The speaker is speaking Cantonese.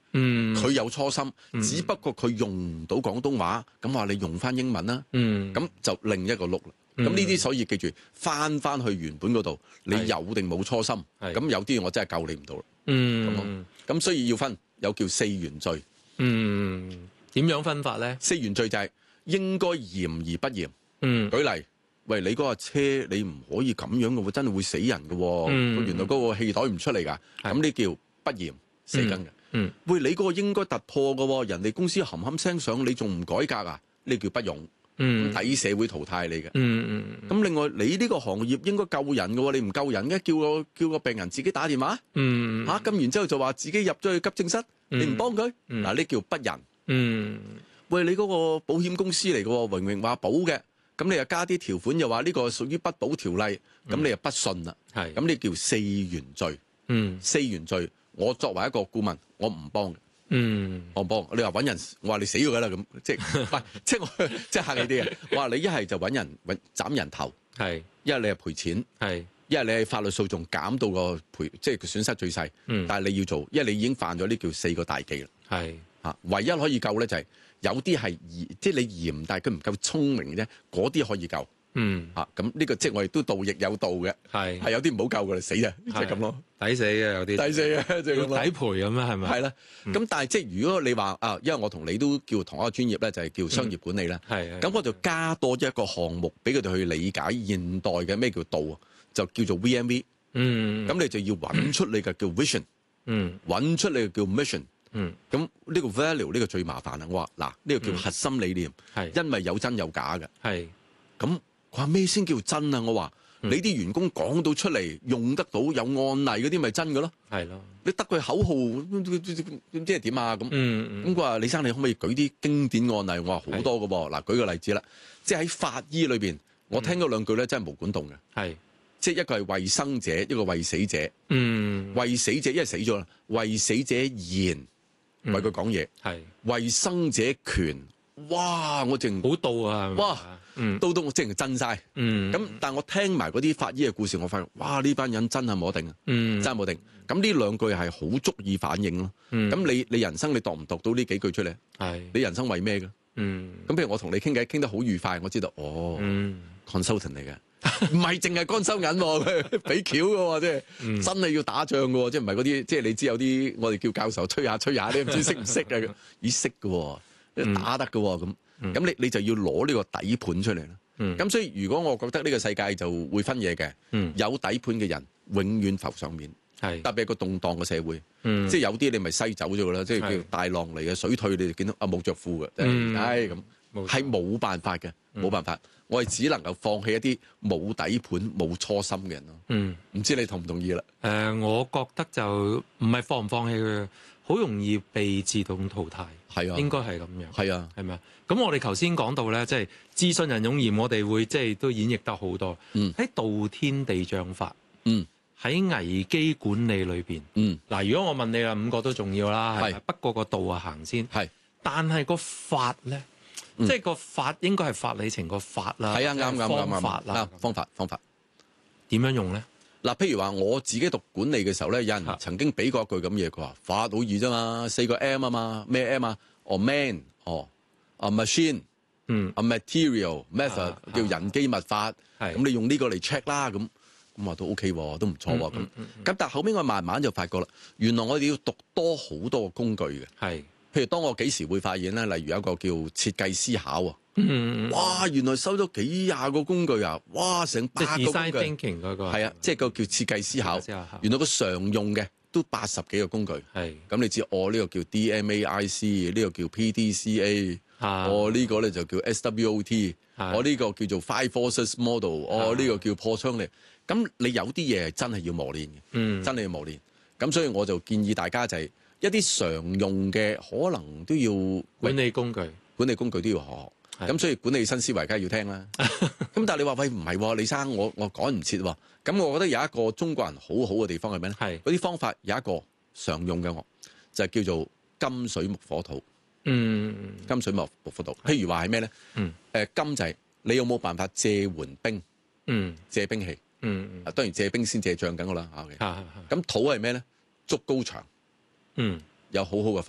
佢有初心，只不過佢用唔到廣東話，咁話你用翻英文啦，咁就另一個碌啦。咁呢啲所以記住翻去原本嗰度，你有定冇初心，咁有啲我真係救你唔到啦。咁所以要分，有叫四原罪。 點樣分法咧？ 四原罪就係應該嚴而不嚴。舉例，喂，你嗰個車你唔可以咁樣嘅喎，真係會死人嘅喎。原來嗰個氣袋唔出嚟㗎，咁呢叫不嚴，死梗嘅。喂，你嗰個應該突破嘅喎，人哋公司冚聲上，你仲唔改革啊？呢叫不勇。抵社會淘汰你嘅。咁另外你呢個行業應該救人嘅喎，你唔救人嘅，叫個病人自己打電話。咁然之後就話自己入咗去急症室，你唔幫佢，嗱呢叫不仁。喂，你嗰個保險公司嚟嘅喎，榮榮話保嘅，咁你又加啲條款，又話呢個屬於不保條例，咁你又不信啦。咁呢叫四原罪。四原罪，我作為一個顧問，我唔幫嘅。我唔幫你話揾人，我話你死咗㗎啦咁，即係即係我即係客氣啲嘅。我話你一係就揾人斬人頭，一係你係賠錢，一係你係法律訴訟減到個賠，即係損失最細。但係你要做，因為你已經犯咗呢叫四個大忌啦。唯一可以救咧就係有啲係即係你嚴，但係佢唔夠聰明啫，嗰啲可以救。咁呢個即係我哋都盜亦有道嘅，係有啲唔好救㗎啦，死啊，即係咁咯， 抵死嘅有啲，抵死嘅即係咁抵賠咁啊，係咪？係啦， 咁但係即係如果你話因為我同你都叫同一個專業咧，就係叫商業管理啦，咁我就加多一個項目俾佢哋去理解現代嘅咩叫道啊，就叫做 VMV。咁你就要揾出你嘅叫 vision，揾出你嘅叫 mission。咁呢個 value 呢個最麻煩啦。我話嗱，呢個叫核心理念，因為有真有假嘅。咁佢話咩先叫真啊？我話你啲員工講到出嚟用得到有案例嗰啲咪真嘅咯？你得佢口號即係點啊？咁佢話李生，你可唔可以舉啲經典案例？我話好多嘅喎。嗱，舉個例子啦，即係喺法醫裏邊，我聽嗰兩句咧真係毛管動嘅。即係一個係為生者，一個為死者。為死者因為死咗啦，為死者言，為佢講嘢。為生者權。哇！我淨好到啊！ 哇！到我即係真晒。咁但係我聽埋嗰啲法醫嘅故事，我發現哇！呢班人真係冇定啊！真係冇定。咁呢兩句係好足以反映咯。咁你人生你讀唔讀到呢幾句出嚟？你人生為咩嘅？咁譬如我同你傾偈傾得好愉快，我知道consultant 嚟嘅，唔係淨係乾收銀喎，俾橋嘅喎，即係真係要打仗嘅喎，即係唔係嗰啲即係你知有啲我哋叫教授吹下，你唔知識唔識啊？咦，識嘅喎。打得嘅喎，咁你就要攞呢個底盤出嚟啦。咁所以如果我覺得呢個世界就會分嘢嘅，有底盤嘅人永遠浮上面，特別係個動盪嘅社會，即係有啲你咪西走咗嘅啦，即係叫大浪嚟嘅水退，你就見到冇着褲嘅，咁係冇辦法嘅，冇辦法，我係只能夠放棄一啲冇底盤冇初心嘅人咯。唔知你同唔同意啦？ 我覺得就唔係放唔放棄佢，好容易被自動淘汰。應該係咁樣。係咪啊？咁我哋頭先講到咧，即係自信人勇嚴，我哋會即係都演繹得好多。喺道天地將法，喺危機管理裏邊，嗱，如果我問你啦，五個都重要啦，係。不過個道啊行先，但係個法咧，即係個法應該係法理情個法啦， 啱方法啦， 方法點樣用咧？ 嗱，譬如話我自己讀管理嘅時候咧，有人曾經俾過一句咁嘢，佢話法好易啫嘛，4個 M 啊嘛，咩 M 啊？man，machine，material method，叫人機物法。咁你用呢個嚟 check 啦，咁話都 OK 喎，都唔錯喎。咁但係後邊我慢慢就發覺啦，原來我哋要讀多好多個工具嘅。譬如當我幾時會發現咧，例如有一個叫設計思考啊。哇！原來收咗幾廿個工具啊！哇，成8個工具。 thinking 嗰個係啊，即係個叫設計思考。原來個常用嘅都80幾個工具。咁你知呢個叫 DMAIC，呢個叫 PDCA，呢個咧就叫 SWOT，呢個叫做 Five Forces Model，呢個叫破窗力。咁你有啲嘢係真係要磨練嘅，真係要磨練。咁所以我就建議大家就係一啲常用嘅，可能都要管理工具都要學。咁所以管理新思維梗係要聽啦。咁但係你話喂唔係喎，李生我趕唔切喎。咁我覺得有一個中國人好好嘅地方係咩咧？嗰啲方法有一個常用嘅就係叫做金水木火土。金水木火土。譬如話係咩咧？金就係你有冇辦法借援兵？借兵器。當然借兵先借將緊㗎啦。咁土係咩咧？築高牆。有好好嘅